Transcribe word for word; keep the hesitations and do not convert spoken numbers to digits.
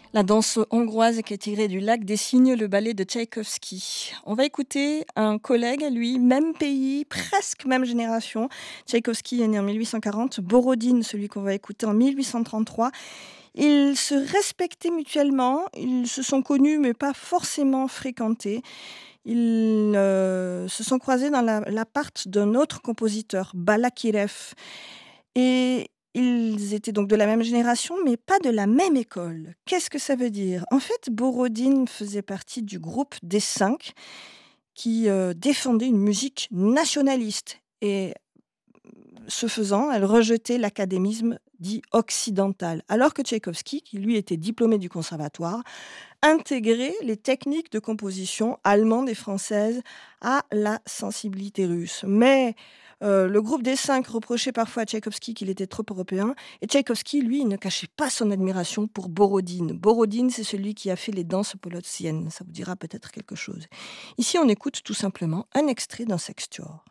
La danse hongroise qui est tirée du Lac des Cygnes, le ballet de Tchaïkovski. On va écouter un collègue à lui, même pays, presque même génération. Tchaïkovski est né en mille huit cent quarante, Borodine, celui qu'on va écouter, en mille huit cent trente-trois. Ils se respectaient mutuellement, ils se sont connus mais pas forcément fréquentés. Ils euh, se sont croisés dans la- l'appart d'un autre compositeur, Balakirev. Et ils étaient donc de la même génération, mais pas de la même école. Qu'est-ce que ça veut dire? En fait, Borodine faisait partie du groupe des Cinq qui euh, défendait une musique nationaliste. Et ce faisant, elle rejetait l'académisme dit occidental. Alors que Tchaïkovski, qui lui était diplômé du conservatoire, intégrait les techniques de composition allemandes et françaises à la sensibilité russe. Mais euh, le groupe des Cinq reprochait parfois à Tchaïkovski qu'il était trop européen, et Tchaïkovski, lui, il ne cachait pas son admiration pour Borodine. Borodine, c'est celui qui a fait les danses polotiennes, ça vous dira peut-être quelque chose. Ici, on écoute tout simplement un extrait d'un sextuor.